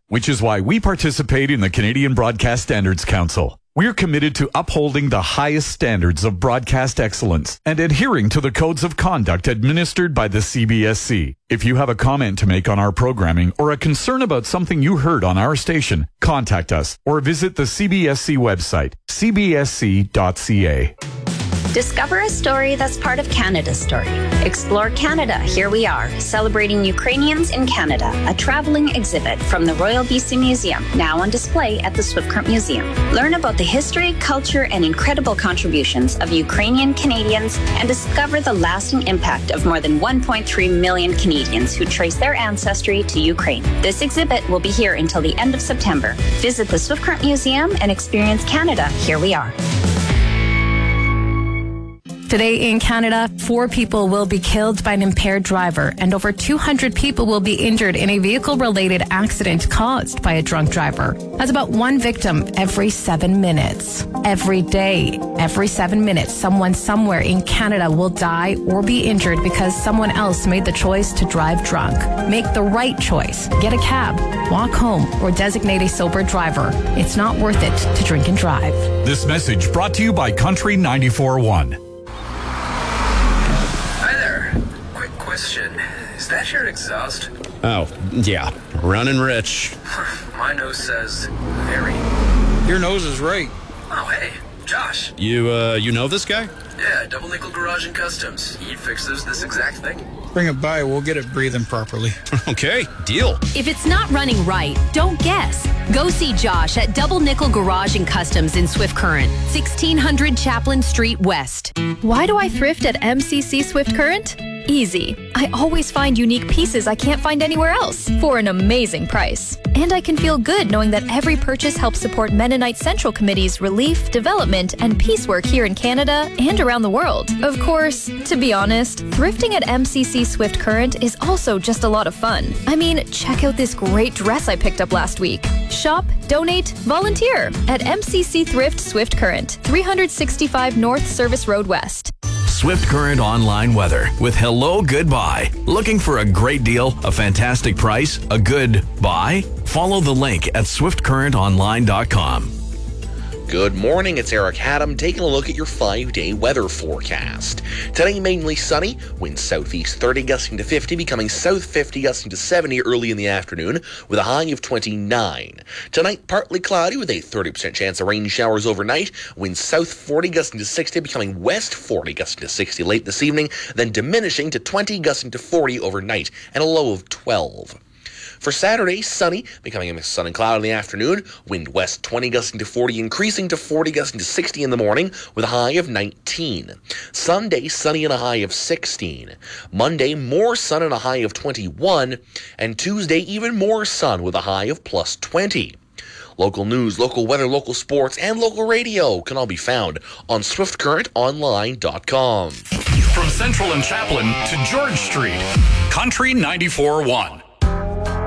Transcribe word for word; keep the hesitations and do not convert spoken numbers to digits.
which is why we participate in the Canadian Broadcast Standards Council. We're committed to upholding the highest standards of broadcast excellence and adhering to the codes of conduct administered by the C B S C. If you have a comment to make on our programming or a concern about something you heard on our station, contact us or visit the C B S C website, c b s c dot c a. Discover a story that's part of Canada's story. Explore Canada, Here We Are, celebrating Ukrainians in Canada, a traveling exhibit from the Royal B C Museum, now on display at the Swift Current Museum. Learn about the history, culture, and incredible contributions of Ukrainian Canadians and discover the lasting impact of more than one point three million Canadians who trace their ancestry to Ukraine. This exhibit will be here until the end of September. Visit the Swift Current Museum and experience Canada, Here We Are. Today in Canada, four people will be killed by an impaired driver and over two hundred people will be injured in a vehicle-related accident caused by a drunk driver. That's about one victim every seven minutes. Every day, every seven minutes, someone somewhere in Canada will die or be injured because someone else made the choice to drive drunk. Make the right choice. Get a cab, walk home, or designate a sober driver. It's not worth it to drink and drive. This message brought to you by Country ninety-four point one. Question. Is that your exhaust? Oh, yeah. Running rich. My nose says very. Your nose is right. Oh, hey, Josh. You, uh, you know this guy? Yeah, Double Nickel Garage and Customs. He fixes this exact thing. Bring it by, we'll get it breathing properly. Okay, deal. If it's not running right, don't guess. Go see Josh at Double Nickel Garage and Customs in Swift Current, sixteen hundred Chaplin Street West. Why do I thrift at M C C Swift Current? Easy. I always find unique pieces I can't find anywhere else for an amazing price. And I can feel good knowing that every purchase helps support Mennonite Central Committee's relief, development, and peace work here in Canada and around the world. Of course, to be honest, thrifting at M C C Swift Current is also just a lot of fun. I mean, check out this great dress I picked up last week. Shop, donate, volunteer at M C C Thrift Swift Current, three sixty-five North Service Road West. Swift Current online weather with Hello Goodbye. Looking for a great deal, a fantastic price, a good buy? Follow the link at swift current online dot com. Good morning, it's Eric Haddam taking a look at your five-day weather forecast. Today, mainly sunny, winds southeast thirty, gusting to fifty, becoming south fifty, gusting to seventy early in the afternoon, with a high of twenty-nine. Tonight, partly cloudy with a thirty percent chance of rain showers overnight, winds south forty, gusting to sixty, becoming west forty, gusting to sixty late this evening, then diminishing to twenty, gusting to forty overnight, and a low of twelve. For Saturday, sunny, becoming a mix of sun and cloud in the afternoon, wind west twenty, gusting to forty, increasing to forty, gusting to sixty in the morning, with a high of nineteen. Sunday, sunny and a high of sixteen. Monday, more sun and a high of twenty-one. And Tuesday, even more sun with a high of plus twenty. Local news, local weather, local sports, and local radio can all be found on swift current online dot com. From Central and Chaplin to George Street, Country ninety-four point one.